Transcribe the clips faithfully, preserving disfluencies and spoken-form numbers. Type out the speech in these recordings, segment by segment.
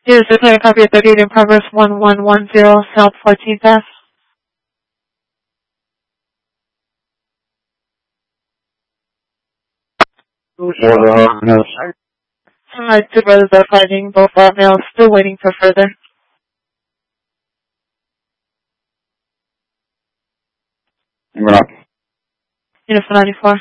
Here's a clear copy of the date in progress one one one zero South fourteenth Ave. Alright, two brothers are fighting, both are males, still waiting for further. Unit Uniform ninety-four.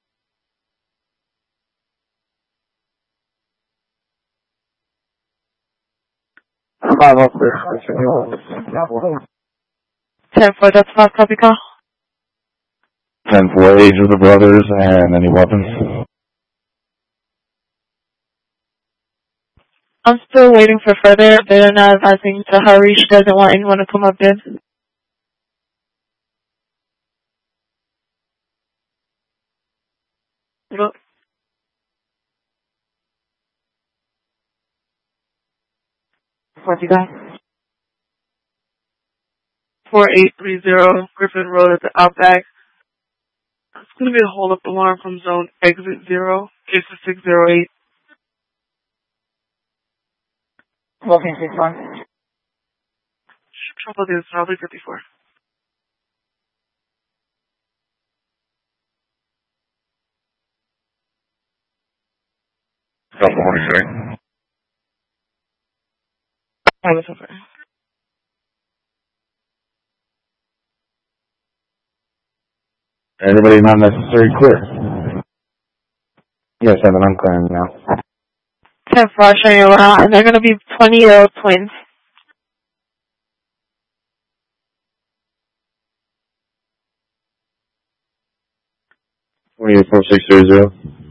ten four, that's five, copy call. ten four, age of the brothers and any weapons. I'm still waiting for further. They're not advising to hurry. She doesn't want anyone to come up in. Look. What you got? four eight three zero Griffin Road at the Outback. It's going to be a hold-up alarm from zone exit zero, case of six zero eight. Walking six one. Trouble is probably fifty-four. Delta forty-three. I was over. Everybody not necessary clear. Yes, seven, I'm clearing now. ten four, showing you around, and they're going to be twenty-year-old twins. twenty-eight four six three zero.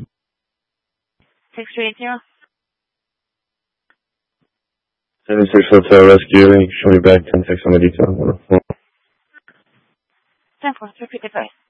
six three eight zero. seventy-six Hotel Rescue, show me back ten six on the detail. ten four, repeat the price.